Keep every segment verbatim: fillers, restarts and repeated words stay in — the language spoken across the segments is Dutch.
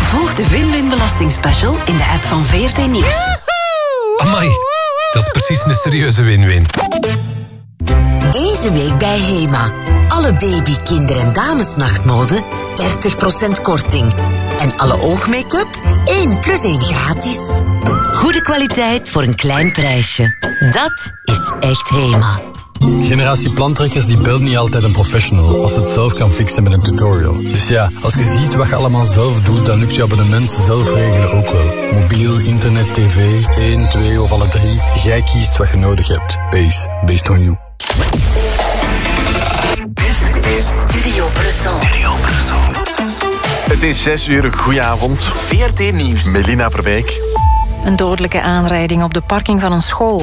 Volg de Win-Win Belastingspecial in de app van V R T Nieuws. Amai, dat is precies een serieuze win-win. Deze week bij Hema. Alle baby, kinder- en damesnachtmode dertig procent korting. En alle oogmake-up één plus één gratis. Goede kwaliteit voor een klein prijsje. Dat is echt Hema. Generatie plantrekkers die belt niet altijd een professional als het zelf kan fixen met een tutorial. Dus ja, als je ziet wat je allemaal zelf doet, dan lukt je abonnement zelf regelen ook wel. Mobiel, internet, tv, één, twee of alle drie. Jij kiest wat je nodig hebt. Base, based on you. Dit is Studio Brussel. Studio Brussel. Het is zes uur, goedenavond. V R T Nieuws. Melina Verbeek. Een dodelijke aanrijding op de parking van een school.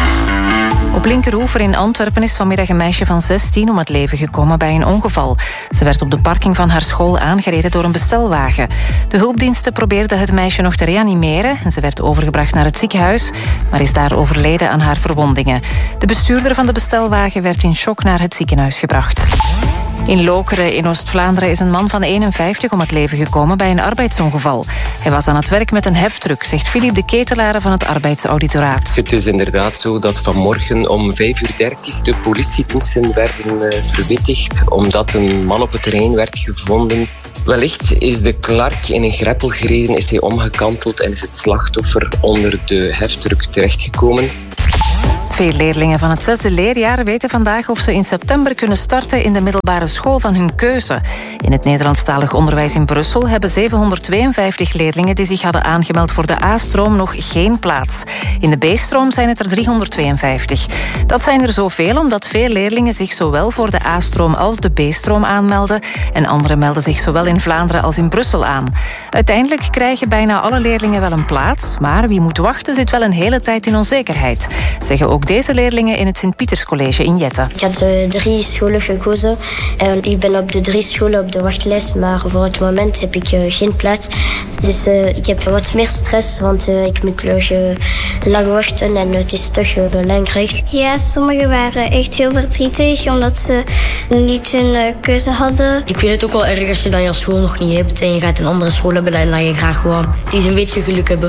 Op Linkeroever in Antwerpen is vanmiddag een meisje van zestien om het leven gekomen bij een ongeval. Ze werd op de parking van haar school aangereden door een bestelwagen. De hulpdiensten probeerden het meisje nog te reanimeren en ze werd overgebracht naar het ziekenhuis, maar is daar overleden aan haar verwondingen. De bestuurder van de bestelwagen werd in shock naar het ziekenhuis gebracht. In Lokeren in Oost-Vlaanderen is een man van eenenvijftig om het leven gekomen bij een arbeidsongeval. Hij was aan het werk met een heftruck, zegt Filip de Ketelaere van het arbeidsauditoraat. Het is inderdaad zo dat vanmorgen om vijf uur dertig de politiediensten werden uh, verwittigd omdat een man op het terrein werd gevonden. Wellicht is de klark in een greppel gereden, is hij omgekanteld en is het slachtoffer onder de heftruck terechtgekomen. Veel leerlingen van het zesde leerjaar weten vandaag of ze in september kunnen starten in de middelbare school van hun keuze. In het Nederlandstalig onderwijs in Brussel hebben zevenhonderdtweeënvijftig leerlingen die zich hadden aangemeld voor de A-stroom nog geen plaats. In de B-stroom zijn het er driehonderdtweeënvijftig. Dat zijn er zoveel omdat veel leerlingen zich zowel voor de A-stroom als de B-stroom aanmelden en anderen melden zich zowel in Vlaanderen als in Brussel aan. Uiteindelijk krijgen bijna alle leerlingen wel een plaats, maar wie moet wachten zit wel een hele tijd in onzekerheid, zeggen ook deze leerlingen in het Sint-Pieterscollege in Jetten. Ik had uh, drie scholen gekozen en ik ben op de drie scholen op de wachtlijst, maar voor het moment heb ik uh, geen plaats. Dus uh, ik heb wat meer stress, want uh, ik moet nog uh, lang wachten en het is toch uh, belangrijk. Ja, sommigen waren echt heel verdrietig omdat ze niet hun uh, keuze hadden. Ik vind het ook wel erg als je dan je school nog niet hebt en je gaat een andere school hebben en dan je graag gewoon die een beetje geluk hebben.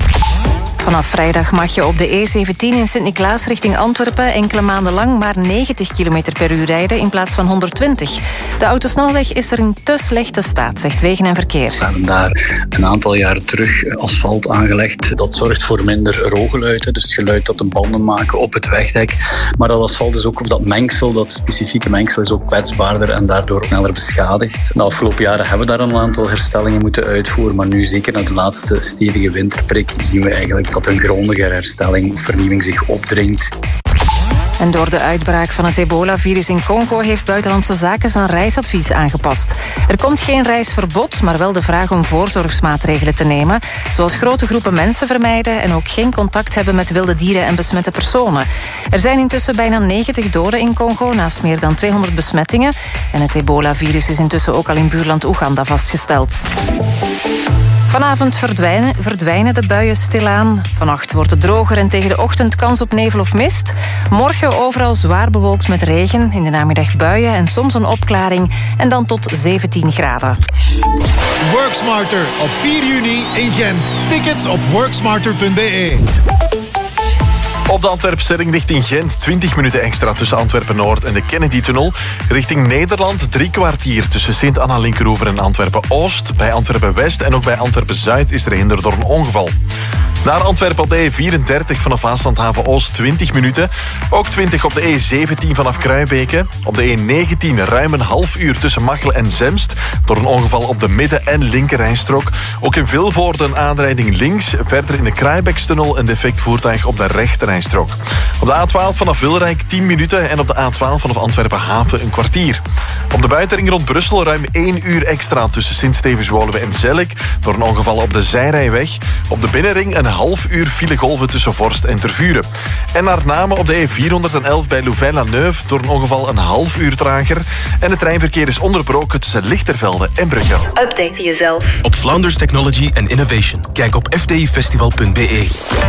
Vanaf vrijdag mag je op de E zeventien in Sint-Niklaas richting Antwerpen enkele maanden lang maar negentig kilometer per uur rijden in plaats van honderdtwintig. De autosnelweg is er in te slechte staat, zegt Wegen en Verkeer. We hebben daar een aantal jaren terug asfalt aangelegd. Dat zorgt voor minder rookgeluid, dus het geluid dat de banden maken op het wegdek. Maar dat asfalt is ook, of dat mengsel, dat specifieke mengsel is ook kwetsbaarder en daardoor sneller beschadigd. De afgelopen jaren hebben we daar een aantal herstellingen moeten uitvoeren, maar nu zeker na de laatste stevige winterprik zien we eigenlijk dat een grondige herstelling of vernieuwing zich opdringt. En door de uitbraak van het ebola-virus in Congo heeft Buitenlandse Zaken zijn reisadvies aangepast. Er komt geen reisverbod, maar wel de vraag om voorzorgsmaatregelen te nemen, zoals grote groepen mensen vermijden en ook geen contact hebben met wilde dieren en besmette personen. Er zijn intussen bijna negentig doden in Congo, naast meer dan tweehonderd besmettingen. En het ebola-virus is intussen ook al in buurland Oeganda vastgesteld. Vanavond verdwijnen, verdwijnen de buien stilaan. Vannacht wordt het droger en tegen de ochtend kans op nevel of mist. Morgen overal zwaar bewolkt met regen. In de namiddag buien en soms een opklaring. En dan tot zeventien graden. Worksmarter op vier juni in Gent. Tickets op worksmarter punt b e. Op de Antwerpse richting Gent, twintig minuten extra tussen Antwerpen-Noord en de Kennedy-tunnel. Richting Nederland, drie kwartier tussen Sint-Anna-Linkeroever en Antwerpen-Oost. Bij Antwerpen-West en ook bij Antwerpen-Zuid is er hinder door een ongeval. Naar Antwerpen op de E vierendertig vanaf Waaslandhaven Oost twintig minuten. Ook twintig op de E zeventien vanaf Kruibeke. Op de E negentien ruim een half uur tussen Machelen en Zemst. Door een ongeval op de midden- en linkerrijstrook. Ook in Vilvoorde een aanrijding links. Verder in de Kraaibeekstunnel een defect voertuig op de rechterrijstrook. Op de A twaalf vanaf Wilrijk tien minuten. En op de A twaalf vanaf Antwerpen-Haven een kwartier. Op de buitenring rond Brussel ruim één uur extra tussen Sint-Stevens-Woluwe en Zellik. Door een ongeval op de zijrijweg. Op de binnenring een half uur filegolven tussen Vorst en Tervuren. En naar Namen op de E vierhonderdelf bij Louvain-la-Neuve door een ongeval een half uur trager. En het treinverkeer is onderbroken tussen Lichtervelde en Brugge. Update jezelf op Flanders Technology and Innovation. Kijk op f t i festival punt b e.